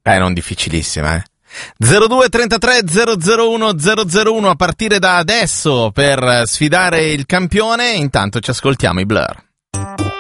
Non difficilissima, 0233 001 001 a partire da adesso per sfidare il campione. Intanto ci ascoltiamo i Blur.